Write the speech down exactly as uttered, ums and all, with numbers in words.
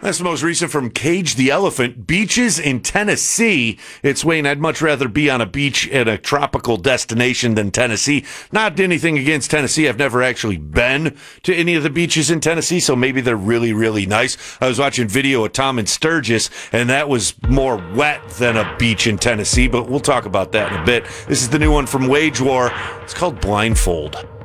That's the most recent from Cage the Elephant. Beaches in Tennessee. It's Wayne. I'd much rather be on a beach at a tropical destination than Tennessee. Not anything against Tennessee. I've never actually been to any of the beaches in Tennessee, so maybe they're really, really nice. I was watching video of Tom and Sturgis, and that was more wet than a beach in Tennessee, but we'll talk about that in a bit. This is the new one from Wage War. It's called Blindfold.